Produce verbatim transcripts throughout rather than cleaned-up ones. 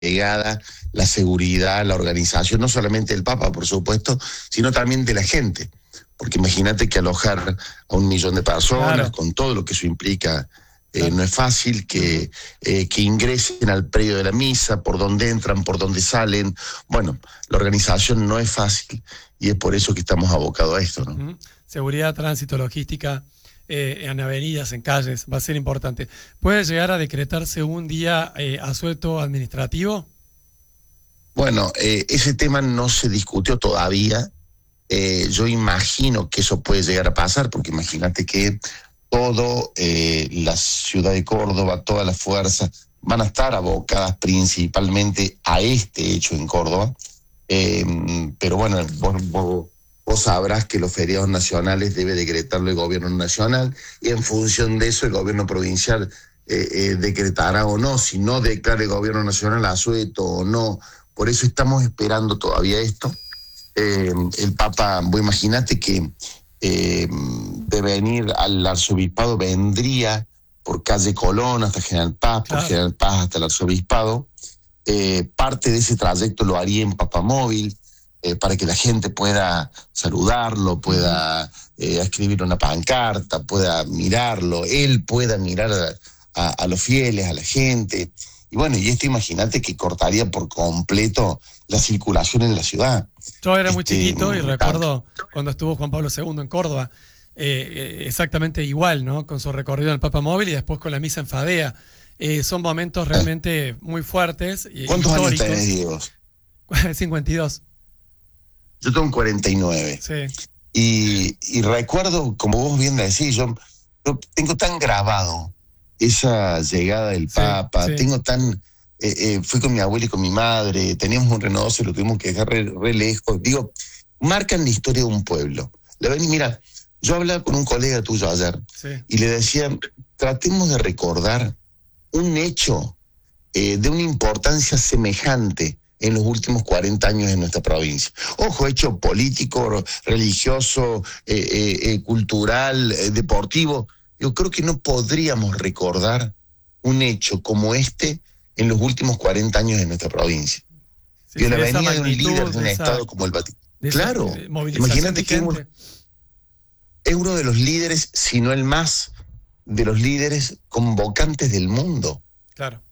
llegada, la seguridad, la organización, no solamente del Papa, por supuesto, sino también de la gente. Porque imagínate que alojar a un millón de personas, claro, con todo lo que eso implica, eh, claro, no es fácil, que, eh, que ingresen al predio de la misa, por dónde entran, por dónde salen. Bueno, la organización no es fácil y es por eso que estamos abocados a esto, ¿no? Uh-huh. Seguridad, tránsito, logística, eh, en avenidas, en calles, va a ser importante. ¿Puede llegar a decretarse un día eh, asueto administrativo? Bueno, eh, ese tema no se discutió todavía. Eh, yo imagino que eso puede llegar a pasar, porque imagínate que todo eh, la ciudad de Córdoba, todas las fuerzas van a estar abocadas principalmente a este hecho en Córdoba. Eh, pero bueno, vos, vos, vos sabrás que los feriados nacionales debe decretarlo el gobierno nacional, y en función de eso el gobierno provincial eh, eh, decretará o no. Si no declara el gobierno nacional asueto o no. Por eso estamos esperando todavía esto. Eh, el Papa, vos imaginate que eh, de venir al arzobispado vendría por calle Colón hasta General Paz, claro, por General Paz hasta el arzobispado. Eh, parte de ese trayecto lo haría en papamóvil, eh, para que la gente pueda saludarlo, pueda eh, escribir una pancarta, pueda mirarlo, él pueda mirar a, a, a los fieles, a la gente. Y bueno, y esto imagínate que cortaría por completo la circulación en la ciudad. Yo era muy este, chiquito y recuerdo cuando estuvo Juan Pablo segundo en Córdoba, eh, exactamente igual, ¿no? Con su recorrido en el Papamóvil y después con la misa en Fadea. Eh, son momentos realmente muy fuertes. Y ¿cuántos históricos. años tenés, Diego? cincuenta y dos. Yo tengo cuarenta y nueve. Sí. Y, y recuerdo, como vos bien decís, yo, yo tengo tan grabado esa llegada del sí, Papa, sí. tengo tan... Eh, eh, fui con mi abuela y con mi madre, teníamos un Renault doce, lo tuvimos que dejar re, re lejos. Digo, marcan la historia de un pueblo. Le ven y mira, yo hablaba con un colega tuyo ayer, sí. y le decía, tratemos de recordar un hecho eh, de una importancia semejante en los últimos cuarenta años en nuestra provincia. Ojo, hecho político, religioso, eh, eh, eh, cultural, eh, deportivo. Yo creo que no podríamos recordar un hecho como este en los últimos cuarenta años en nuestra provincia. Sí, y la sí, venida de un líder de un de esa, estado como el Vaticano. Claro, imagínate que uno, es uno de los líderes, si no el más, de los líderes convocantes del mundo. Claro.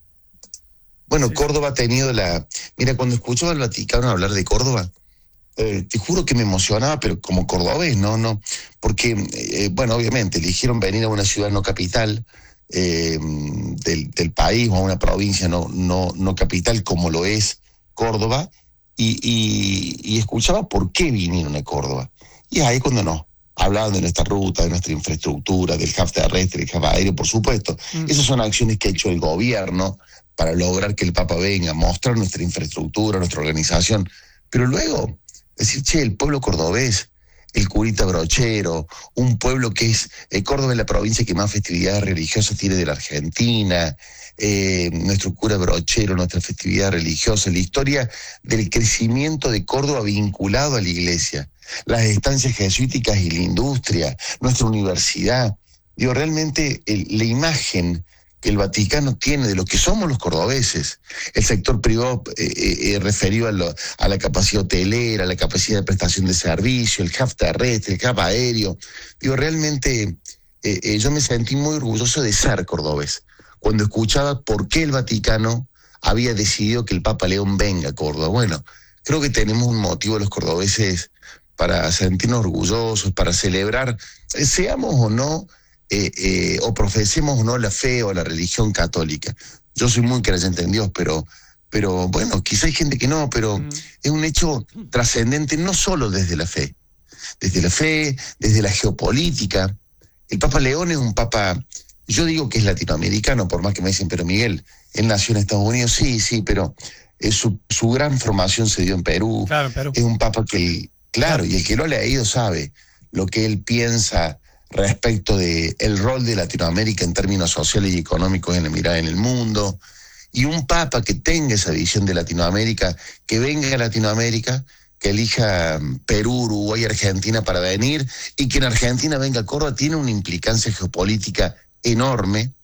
Bueno, sí. Córdoba ha tenido la... Mira, cuando escucho al Vaticano hablar de Córdoba, eh, te juro que me emocionaba, pero como cordobés, ¿no? no Porque, eh, bueno, obviamente, eligieron venir a una ciudad no capital, Eh, del, del país, o a una provincia no, no, no capital como lo es Córdoba, y, y, y escuchaba por qué vinieron a Córdoba. Y ahí cuando nos hablaban de nuestra ruta, de nuestra infraestructura, del hub terrestre, del hub aéreo, por supuesto. Mm. Esas son acciones que ha hecho el gobierno para lograr que el Papa venga, mostrar nuestra infraestructura, nuestra organización. Pero luego, decir, che, el pueblo cordobés, el curita brochero, un pueblo que es, eh, Córdoba es la provincia que más festividades religiosas tiene de la Argentina, eh, nuestro cura brochero, nuestra festividad religiosa, la historia del crecimiento de Córdoba vinculado a la iglesia, las estancias jesuíticas y la industria, nuestra universidad. Digo, realmente el, la imagen que el Vaticano tiene de lo que somos los cordobeses, el sector privado eh, eh, referido a, lo, a la capacidad hotelera, a la capacidad de prestación de servicio, el hub terrestre, el hub aéreo. Digo, realmente eh, eh, yo me sentí muy orgulloso de ser cordobés cuando escuchaba por qué el Vaticano había decidido que el Papa León venga a Córdoba. Bueno, creo que tenemos un motivo los cordobeses para sentirnos orgullosos, para celebrar, eh, seamos o no, Eh, eh, o profesemos o no la fe o la religión católica. Yo soy muy creyente en Dios, pero, pero bueno, quizá hay gente que no, pero mm. es un hecho trascendente no solo desde la fe, desde la fe, desde la geopolítica. El Papa León es un papa, yo digo que es latinoamericano, por más que me dicen, pero Miguel, él nació en Estados Unidos, sí, sí, pero eh, su, su gran formación se dio en Perú. Claro, Perú. Es un papa que, el, claro, claro, y el que lo ha leído sabe lo que él piensa respecto de el rol de Latinoamérica en términos sociales y económicos en la mirada en el mundo, y un papa que tenga esa visión de Latinoamérica, que venga a Latinoamérica, que elija Perú, Uruguay, Argentina para venir, y que en Argentina venga a Córdoba, tiene una implicancia geopolítica enorme,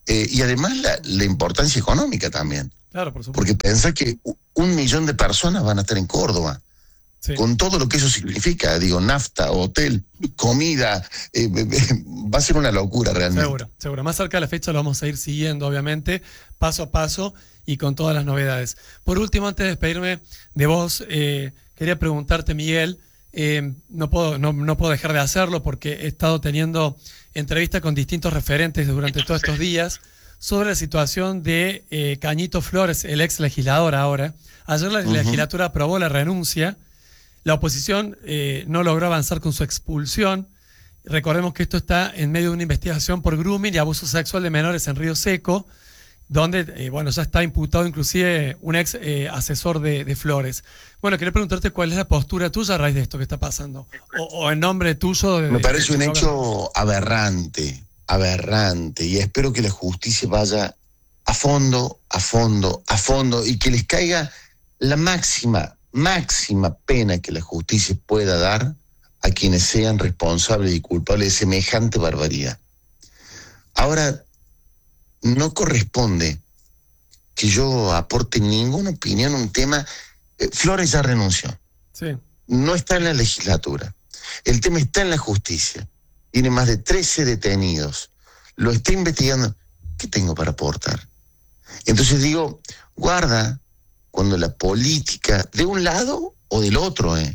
Eh, y además la, la importancia económica también. Claro, por supuesto. Porque pensá que un millón de personas van a estar en Córdoba. Sí. Con todo lo que eso significa, digo, nafta, hotel, comida, eh, eh, va a ser una locura realmente. Seguro, seguro. Más cerca de la fecha lo vamos a ir siguiendo, obviamente, paso a paso y con todas las novedades. Por último, antes de despedirme de vos, eh, quería preguntarte, Miguel, eh, no puedo, no, no puedo dejar de hacerlo porque he estado teniendo entrevistas con distintos referentes durante todos estos días sobre la situación de eh, Cañito Flores, el ex legislador ahora. Ayer la uh-huh. legislatura aprobó la renuncia. La oposición eh, no logró avanzar con su expulsión. Recordemos que esto está en medio de una investigación por grooming y abuso sexual de menores en Río Seco, donde eh, bueno, ya está imputado inclusive un ex eh, asesor de, de Flores. Bueno, quería preguntarte cuál es la postura tuya a raíz de esto que está pasando. O, o en nombre tuyo. De, Me parece de, de un hecho aberrante, aberrante, y espero que la justicia vaya a fondo, a fondo, a fondo, y que les caiga la máxima máxima pena que la justicia pueda dar a quienes sean responsables y culpables de semejante barbaridad. Ahora, no corresponde que yo aporte ninguna opinión en un tema. eh, Flores ya renunció. Sí. No está en la legislatura. El tema está en la justicia. Tiene más de trece detenidos. Lo está investigando. ¿Qué tengo para aportar? Entonces digo, guarda cuando la política, de un lado o del otro, eh,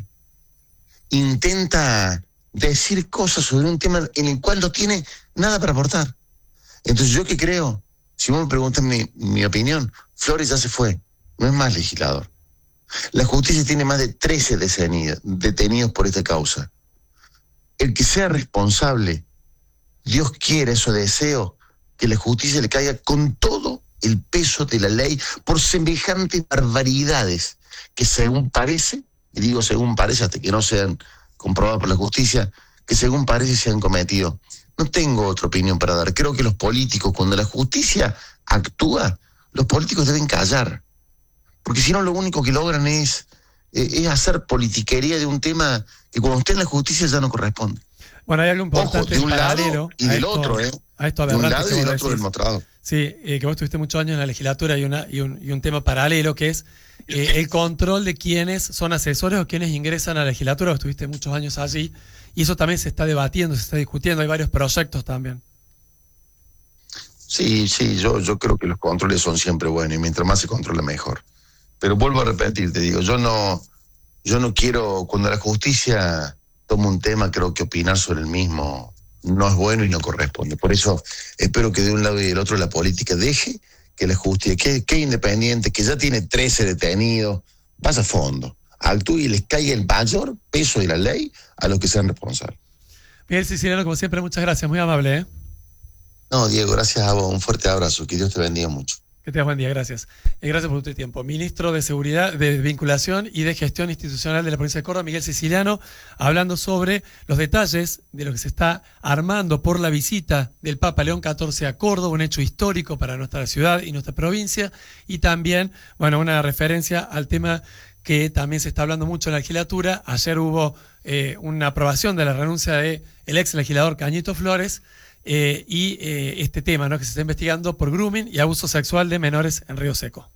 intenta decir cosas sobre un tema en el cual no tiene nada para aportar. Entonces, ¿yo qué creo? Si vos me preguntas mi, mi opinión, Flores ya se fue, no es más legislador. La justicia tiene más de trece detenidos, detenidos por esta causa. El que sea responsable, Dios quiere, eso deseo, que la justicia le caiga con todo el peso de la ley por semejantes barbaridades que según parece, y digo según parece hasta que no sean comprobadas por la justicia, que según parece se han cometido. No tengo otra opinión para dar. Creo que los políticos, cuando la justicia actúa, los políticos deben callar, porque si no lo único que logran es, eh, es hacer politiquería de un tema que cuando esté en la justicia ya no corresponde. Bueno, hay algo importante. Ojo, de un paralelo lado y del esto, otro, ¿eh? A esto de un aberrante lado que y del vos otro del decís. mostrado. Sí, eh, que vos estuviste muchos años en la legislatura y, una, y, un, y un tema paralelo que es eh, el control de quienes son asesores o quienes ingresan a la legislatura. Vos estuviste muchos años allí y eso también se está debatiendo, se está discutiendo. Hay varios proyectos también. Sí, sí, yo, yo creo que los controles son siempre buenos y mientras más se controla mejor. Pero vuelvo a repetir, te digo, yo no, yo no quiero, cuando la justicia toma un tema, creo que opinar sobre el mismo no es bueno y no corresponde. Por eso espero que de un lado y del otro la política deje que la justicia, que, que independiente, que ya tiene trece detenidos, vaya a fondo, actúe y les caiga el mayor peso de la ley a los que sean responsables. Miguel Siciliano, como siempre, muchas gracias, muy amable, ¿eh? No, Diego, gracias a vos, un fuerte abrazo, que Dios te bendiga mucho. Que tengas buen día, gracias. Eh, gracias por tu tiempo. Ministro de Seguridad, de Vinculación y de Gestión Institucional de la provincia de Córdoba, Miguel Siciliano, hablando sobre los detalles de lo que se está armando por la visita del Papa León catorce a Córdoba, un hecho histórico para nuestra ciudad y nuestra provincia, y también, bueno, una referencia al tema que también se está hablando mucho en la legislatura. Ayer hubo eh, una aprobación de la renuncia del ex legislador Cañito Flores, Eh, y eh, este tema, ¿no?, que se está investigando por grooming y abuso sexual de menores en Río Seco.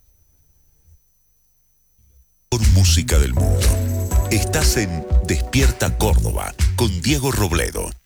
Por música del mundo. Estás en Despierta Córdoba con Diego Robledo.